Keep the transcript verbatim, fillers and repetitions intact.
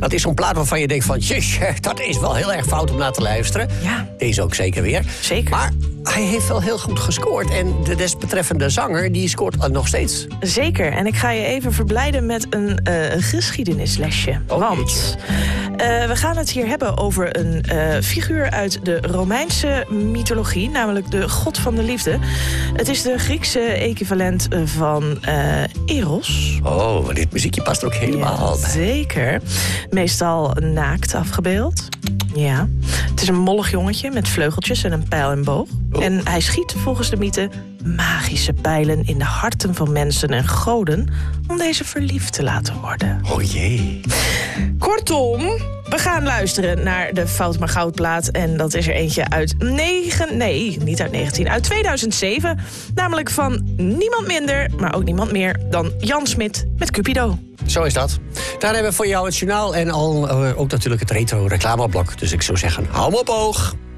Dat is zo'n plaat waarvan je denkt van... Jeetje, dat is wel heel erg fout om naar te luisteren. Ja. Deze ook zeker weer. Zeker. Maar hij heeft wel heel goed gescoord. En de desbetreffende zanger, die scoort nog steeds. Zeker. En ik ga je even verblijden met een uh, geschiedenislesje. Oh, Want uh, we gaan het hier hebben over een uh, figuur uit de Romeinse mythologie. Namelijk de god van de liefde. Het is de Griekse equivalent van uh, Eros. Oh, dit muziekje past er ook helemaal ja, bij. Zeker. Meestal naakt afgebeeld. Ja. Het is een mollig jongetje met vleugeltjes en een pijl en boog. Oh. En hij schiet volgens de mythe magische pijlen in de harten van mensen en goden om deze verliefd te laten worden. Oh jee. Kortom, we gaan luisteren naar de Fout maar Goudplaat. En dat is er eentje uit negen... Nee, niet uit negentien. Uit tweeduizend zeven. Namelijk van niemand minder, maar ook niemand meer dan Jan Smit met Cupido. Zo is dat. Daar hebben we voor jou het journaal en al, uh, ook natuurlijk het retro reclameblok. Dus ik zou zeggen, hou hem op oog.